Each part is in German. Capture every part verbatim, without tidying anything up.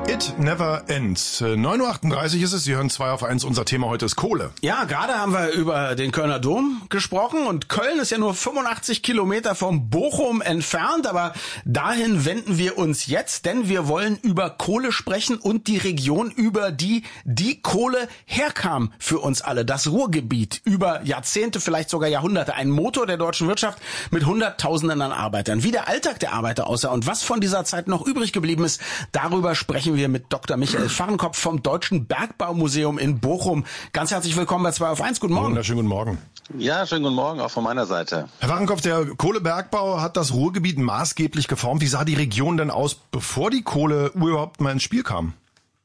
It never ends. neun Uhr achtunddreißig ist es, Sie hören zwei auf eins. Unser Thema heute ist Kohle. Ja, gerade haben wir über den Kölner Dom gesprochen und Köln ist ja nur fünfundachtzig Kilometer vom Bochum entfernt, aber dahin wenden wir uns jetzt, denn wir wollen über Kohle sprechen und die Region, über die die Kohle herkam für uns alle. Das Ruhrgebiet, über Jahrzehnte, vielleicht sogar Jahrhunderte, ein Motor der deutschen Wirtschaft mit Hunderttausenden an Arbeitern. Wie der Alltag der Arbeiter aussah und was von dieser Zeit noch übrig geblieben ist, darüber sprechen wir mit Doktor Michael Fahrenkopf vom Deutschen Bergbaumuseum in Bochum. Ganz herzlich willkommen bei zwei auf eins. Guten Morgen. Wunderschönen guten Morgen. Ja, schönen guten Morgen, auch von meiner Seite. Herr Fahrenkopf, der Kohlebergbau hat das Ruhrgebiet maßgeblich geformt. Wie sah die Region denn aus, bevor die Kohle überhaupt mal ins Spiel kam?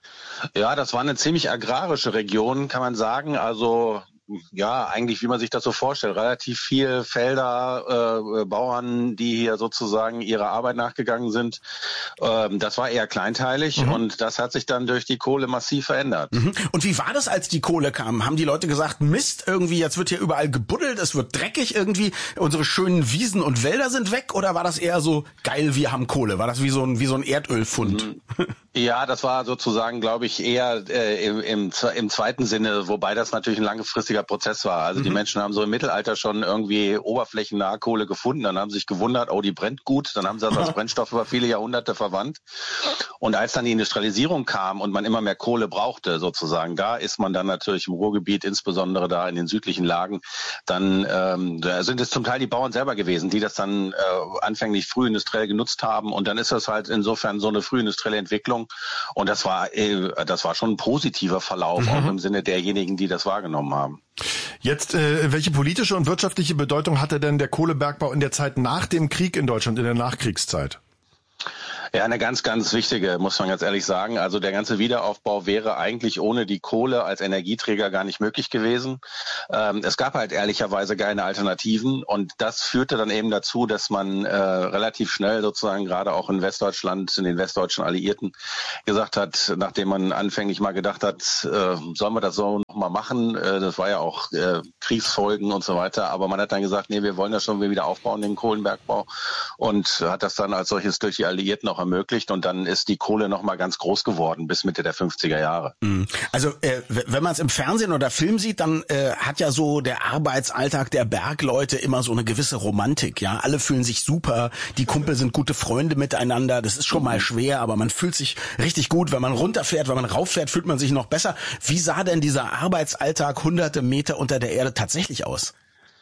Ja, das war eine ziemlich agrarische Region, kann man sagen. Also ja, eigentlich, wie man sich das so vorstellt, relativ viel Felder, äh, Bauern, die hier sozusagen ihrer Arbeit nachgegangen sind. Ähm, das war eher kleinteilig mhm. und das hat sich dann durch die Kohle massiv verändert. Mhm. Und wie war das, als die Kohle kam? Haben die Leute gesagt, Mist, irgendwie, jetzt wird hier überall gebuddelt, es wird dreckig irgendwie, unsere schönen Wiesen und Wälder sind weg? Oder war das eher so, geil, wir haben Kohle? War das wie so ein, wie so ein Erdölfund? Mhm. Ja, das war sozusagen, glaube ich, eher äh, im, im, im zweiten Sinne, wobei das natürlich ein langfristiger Prozess war. Also mhm. die Menschen haben so im Mittelalter schon irgendwie oberflächennahe Kohle gefunden, dann haben sie sich gewundert, oh, die brennt gut, dann haben sie das als Brennstoff über viele Jahrhunderte verwandt. Und als dann die Industrialisierung kam und man immer mehr Kohle brauchte, sozusagen, da ist man dann natürlich im Ruhrgebiet, insbesondere da in den südlichen Lagen, dann ähm, da sind es zum Teil die Bauern selber gewesen, die das dann äh, anfänglich frühindustriell genutzt haben. Und dann ist das halt insofern so eine frühindustrielle Entwicklung. Und das war, äh, das war schon ein positiver Verlauf, mhm. auch im Sinne derjenigen, die das wahrgenommen haben. Jetzt, äh, welche politische und wirtschaftliche Bedeutung hatte denn der Kohlebergbau in der Zeit nach dem Krieg in Deutschland, in der Nachkriegszeit? Ja, eine ganz, ganz wichtige, muss man ganz ehrlich sagen. Also der ganze Wiederaufbau wäre eigentlich ohne die Kohle als Energieträger gar nicht möglich gewesen. Ähm, es gab halt ehrlicherweise keine Alternativen und das führte dann eben dazu, dass man äh, relativ schnell sozusagen gerade auch in Westdeutschland, in den westdeutschen Alliierten gesagt hat, nachdem man anfänglich mal gedacht hat, äh, sollen wir das so noch mal machen? Äh, das war ja auch äh, Kriegsfolgen und so weiter, aber man hat dann gesagt, nee, wir wollen das schon wieder aufbauen, den Kohlenbergbau, und hat das dann als solches durch die Alliierten auch ermöglicht und dann ist die Kohle noch mal ganz groß geworden bis Mitte der fünfziger Jahre. Also äh, wenn man es im Fernsehen oder Film sieht, dann äh, hat ja so der Arbeitsalltag der Bergleute immer so eine gewisse Romantik, ja. Alle fühlen sich super, die Kumpel sind gute Freunde miteinander, das ist schon mal schwer, aber man fühlt sich richtig gut, wenn man runterfährt, wenn man rauffährt, fühlt man sich noch besser. Wie sah denn dieser Arbeitsalltag hunderte Meter unter der Erde tatsächlich aus?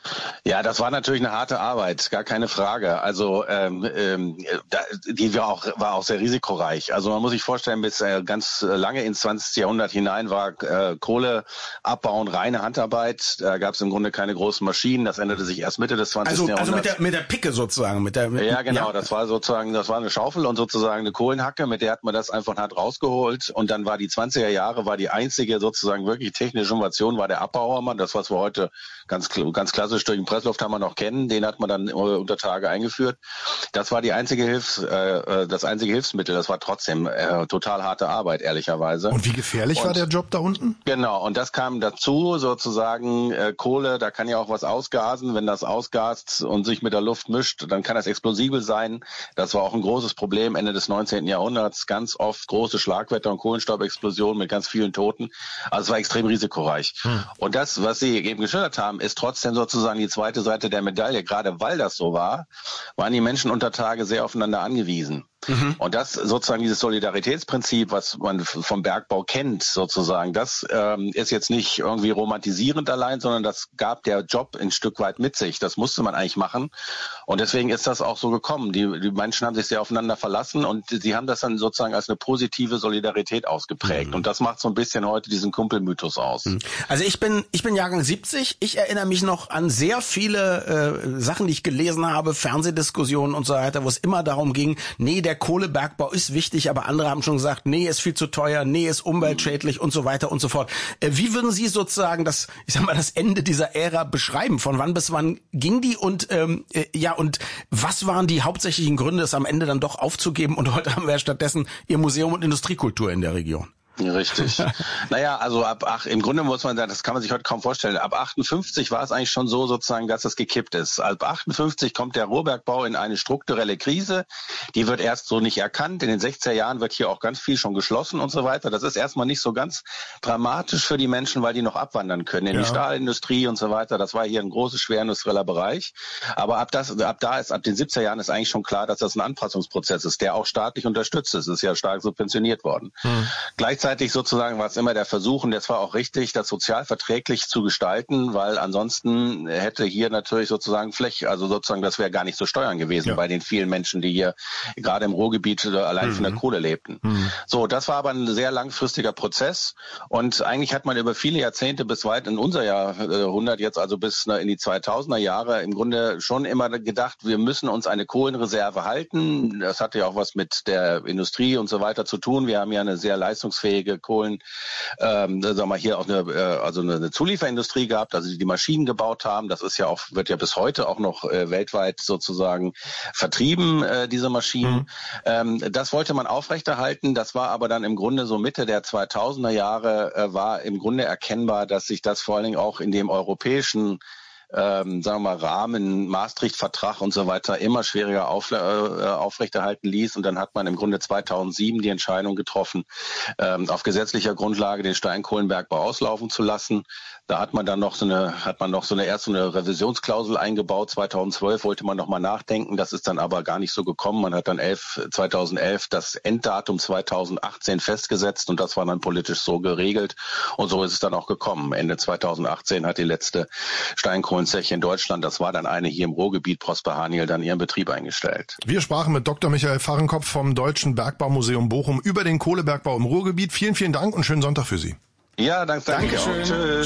Ja, das war natürlich eine harte Arbeit, gar keine Frage. Also ähm, ähm, da, die war auch war auch sehr risikoreich. Also man muss sich vorstellen, bis äh, ganz lange ins zwanzigste Jahrhundert hinein war äh, Kohle abbauen reine Handarbeit. Da gab es im Grunde keine großen Maschinen. Das änderte sich erst Mitte des zwanzigsten Also, Jahrhunderts. Also mit der mit der Picke sozusagen, mit der mit, ja genau. Ja. Das war sozusagen das war eine Schaufel und sozusagen eine Kohlenhacke. Mit der hat man das einfach hart rausgeholt. Und dann war die zwanziger Jahre war die einzige sozusagen wirklich technische Innovation war der Abbauhammer. Das was wir heute ganz ganz klassisch durch den Presslufthammer noch kennen, den hat man dann unter Tage eingeführt. Das war die einzige Hilfs, äh, das einzige Hilfsmittel. Das war trotzdem äh, total harte Arbeit, ehrlicherweise. Und wie gefährlich und, war der Job da unten? Genau, und das kam dazu, sozusagen äh, Kohle, da kann ja auch was ausgasen. Wenn das ausgast und sich mit der Luft mischt, dann kann das explosibel sein. Das war auch ein großes Problem Ende des neunzehnten Jahrhunderts. Ganz oft große Schlagwetter und Kohlenstaubexplosionen mit ganz vielen Toten. Also es war extrem risikoreich. Hm. Und das, was Sie eben geschildert haben, ist trotzdem sozusagen die zweite Seite der Medaille. Gerade weil das so war, waren die Menschen unter Tage sehr aufeinander angewiesen. Mhm. Und das sozusagen dieses Solidaritätsprinzip, was man vom Bergbau kennt, sozusagen, das ähm, ist jetzt nicht irgendwie romantisierend allein, sondern das gab der Job ein Stück weit mit sich. Das musste man eigentlich machen. Und deswegen ist das auch so gekommen. Die, die Menschen haben sich sehr aufeinander verlassen und sie haben das dann sozusagen als eine positive Solidarität ausgeprägt. Mhm. Und das macht so ein bisschen heute diesen Kumpelmythos aus. Mhm. Also ich bin ich bin Jahrgang siebzig. Ich erinnere mich noch an sehr viele äh, Sachen, die ich gelesen habe, Fernsehdiskussionen und so weiter, wo es immer darum ging, nee, der Kohlebergbau ist wichtig, aber andere haben schon gesagt, nee, ist viel zu teuer, nee, ist umweltschädlich und so weiter und so fort. Äh, wie würden Sie sozusagen das, ich sag mal, das Ende dieser Ära beschreiben? Von wann bis wann ging die und ähm, äh, ja, und was waren die hauptsächlichen Gründe, es am Ende dann doch aufzugeben? Und heute haben wir stattdessen Ihr Museum und Industriekultur in der Region. Richtig. Naja, also ab ach, im Grunde muss man sagen, das kann man sich heute kaum vorstellen. Ab achtundfünfzig war es eigentlich schon so sozusagen, dass es gekippt ist. Ab achtundfünfzig kommt der Ruhrbergbau in eine strukturelle Krise. Die wird erst so nicht erkannt. In den sechziger Jahren wird hier auch ganz viel schon geschlossen und so weiter. Das ist erstmal nicht so ganz dramatisch für die Menschen, weil die noch abwandern können in ja. die Stahlindustrie und so weiter. Das war hier ein großes, schwerindustrieller Bereich. Aber ab das, ab da ist, ab den siebziger Jahren ist eigentlich schon klar, dass das ein Anpassungsprozess ist, der auch staatlich unterstützt ist. Es ist ja stark subventioniert worden. Hm. Gleichzeitig Gleichzeitig sozusagen war es immer der Versuch, und das war auch richtig, das sozial verträglich zu gestalten, weil ansonsten hätte hier natürlich sozusagen Fläche, also sozusagen das wäre gar nicht zu steuern gewesen ja. bei den vielen Menschen, die hier gerade im Ruhrgebiet allein mhm. von der Kohle lebten. Mhm. So, das war aber ein sehr langfristiger Prozess und eigentlich hat man über viele Jahrzehnte bis weit in unser Jahrhundert jetzt, also bis in die zweitausender Jahre im Grunde schon immer gedacht, wir müssen uns eine Kohlenreserve halten. Das hatte ja auch was mit der Industrie und so weiter zu tun. Wir haben ja eine sehr leistungsfähige Kohlen, ähm, sagen wir mal hier auch eine, äh, also eine, eine Zulieferindustrie gehabt, also die die Maschinen gebaut haben. Das ist ja auch, wird ja bis heute auch noch äh, weltweit sozusagen vertrieben, äh, diese Maschinen. Mhm. Ähm, das wollte man aufrechterhalten. Das war aber dann im Grunde so Mitte der zweitausender Jahre äh, war im Grunde erkennbar, dass sich das vor allen Dingen auch in dem europäischen Ähm, sagen wir mal, Rahmen, Maastricht-Vertrag und so weiter immer schwieriger auf, äh, aufrechterhalten ließ. Und dann hat man im Grunde zweitausendsieben die Entscheidung getroffen, ähm, auf gesetzlicher Grundlage den Steinkohlenbergbau auslaufen zu lassen. Da hat man dann noch so eine, hat man noch so eine erst so eine Revisionsklausel eingebaut. zweitausendzwölf wollte man noch mal nachdenken. Das ist dann aber gar nicht so gekommen. Man hat dann elf, zweitausendelf das Enddatum zweitausendachtzehn festgesetzt und das war dann politisch so geregelt. Und so ist es dann auch gekommen. Ende zweitausendachtzehn hat die letzte Steinkohlenzeche in Deutschland, das war dann eine hier im Ruhrgebiet, Prosper Haniel, dann ihren Betrieb eingestellt. Wir sprachen mit Doktor Michael Fahrenkopf vom Deutschen Bergbaumuseum Bochum über den Kohlebergbau im Ruhrgebiet. Vielen, vielen Dank und schönen Sonntag für Sie. Ja, danke. Dankeschön. Tschüss.